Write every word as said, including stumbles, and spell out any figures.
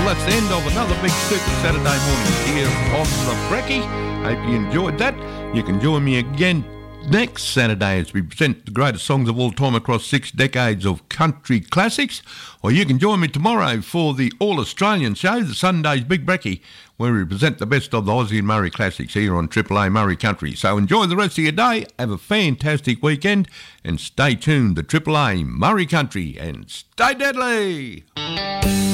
that's the end of another big Super Saturday morning here on the Brekkie. Hope you enjoyed that. You can join me again next Saturday as we present the greatest songs of all time across six decades of country classics. Or you can join me tomorrow for the All-Australian show, the Sunday's Big Brekkie, where we present the best of the Aussie and Murray classics here on Triple A Murray Country. So enjoy the rest of your day, have a fantastic weekend, and stay tuned to Triple A Murray Country, and stay deadly!